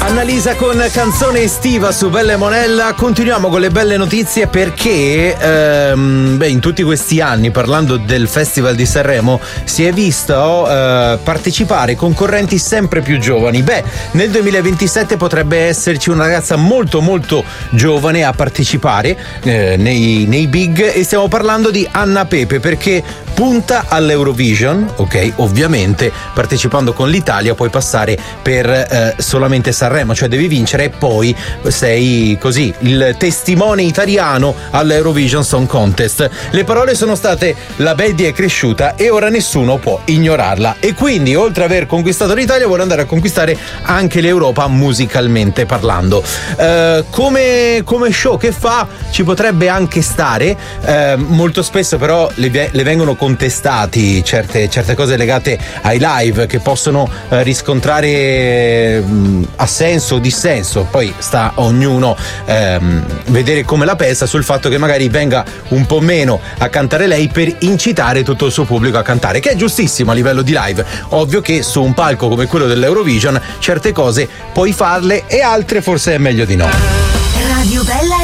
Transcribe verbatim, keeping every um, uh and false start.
Annalisa con canzone estiva su Belle Monella. Continuiamo con le belle notizie perché ehm, beh, in tutti questi anni, parlando del Festival di Sanremo, si è visto eh, partecipare concorrenti sempre più giovani. Beh, nel duemilaventisette potrebbe esserci una ragazza molto molto giovane a partecipare eh, nei, nei big, e stiamo parlando di Anna Pepe, perché punta all'Eurovision, ok? Ovviamente partecipando con l'Italia puoi passare per eh, solamente Sanremo, cioè devi vincere e poi sei così il testimone italiano all'Eurovision Song Contest. Le parole sono state: la Betty è cresciuta e ora nessuno può ignorarla, e quindi oltre ad aver conquistato l'Italia vuole andare a conquistare anche l'Europa musicalmente parlando. Eh, come, come show che fa ci potrebbe anche stare, eh, molto spesso però le, le vengono contestati certe, certe cose legate ai live che possono eh, riscontrare mh, assenso o dissenso. Poi sta a ognuno ehm, vedere come la pensa sul fatto che magari venga un po' meno a cantare lei per incitare tutto il suo pubblico a cantare, che è giustissimo a livello di live. Ovvio che su un palco come quello dell'Eurovision certe cose puoi farle e altre forse è meglio di no. Radio Bella